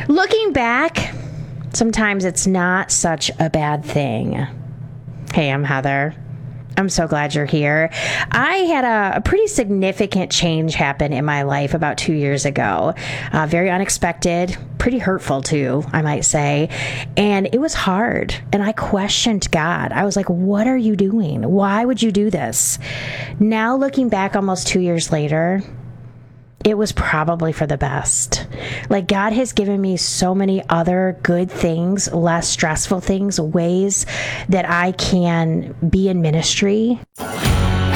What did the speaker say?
Looking back, sometimes it's not such a bad thing. Hey, I'm Heather. I'm so glad you're here. I had a pretty significant change happen in my life about 2 years ago. Very unexpected, pretty hurtful too, I might say. And it was hard. And I questioned God. I was like, what are you doing? Why would you do this? Now looking back almost 2 years later, it was probably for the best. Like, God has given me so many other good things, less stressful things, ways that I can be in ministry.